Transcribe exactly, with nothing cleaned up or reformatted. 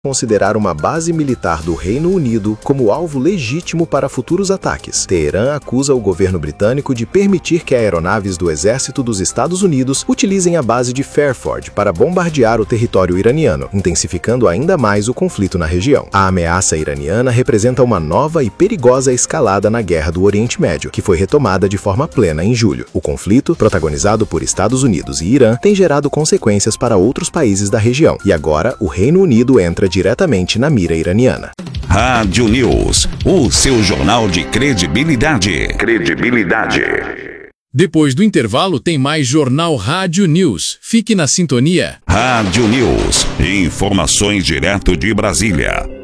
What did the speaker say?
considerar uma base militar do Reino Unido como alvo legítimo para futuros ataques. Teherã acusa o governo britânico de permitir que aeronaves do exército dos Estados Unidos utilizem a base de Fairford para bombardear o território iraniano, intensificando ainda mais o conflito na região. A ameaça iraniana representa uma nova e perigosa escalada na Guerra do Oriente Médio, que foi retomada de forma plena em julho. O conflito, protagonizado por Estados Unidos e Irã, tem gerado consequências para outros países da região, e agora o Reino Unido entra diretamente na mira iraniana. Rádio News, o seu jornal de credibilidade. Credibilidade. Depois do intervalo tem mais Jornal Rádio News. Fique na sintonia. Rádio News, informações direto de Brasília.